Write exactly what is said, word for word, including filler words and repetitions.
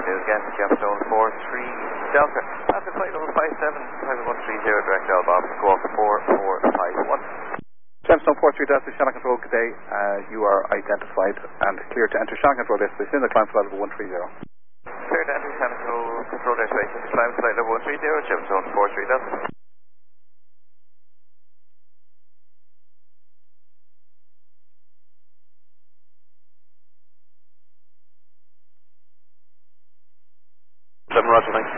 news again, Gemstone four three Delta. That's a flight number five seven, five one three zero, direct L Bob, squawk four four five one. Gemstone four three Delta, Shannon Control, good day. Uh, you are identified and clear to enter Shannon Control airspace in the climb flight number one three zero. Clear to enter Shannon Control, control airspace in the climb flight number one three zero, Gemstone four three Delta. Seven Roger, thanks.